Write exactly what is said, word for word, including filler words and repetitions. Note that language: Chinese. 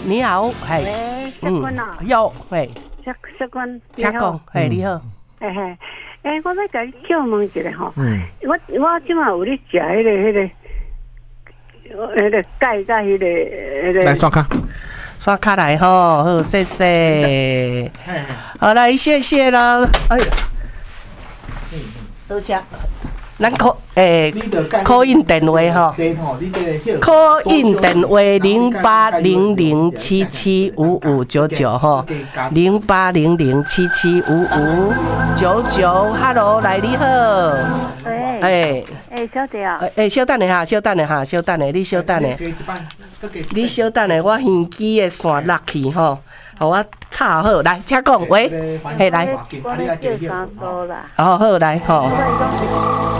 你好，嘿， 喂，小君啊， 有，嘿， 小小君， 请讲，嘿，你好， 嘿嘿，诶，我要甲你叫问一下吼，我我即马有咧食迄个迄个，迄个钙甲迄个迄个， 来刷卡， 刷卡来吼，好，谢谢，好来，谢谢啦，哎呀，多谢。咱 call 诶 call in 电话吼 ，call in 电话零八零零七七五五九九吼，零八零零七七五五九九 ，Hello， 来你好， 喂， 诶诶，小姐啊， 诶，稍等下哈，稍等下哈，稍等下，你稍等下，你稍等下，我耳机的线落去吼，互我插好，来，请讲，喂，嘿来， 我咧叫三姑啦， 哦好来吼。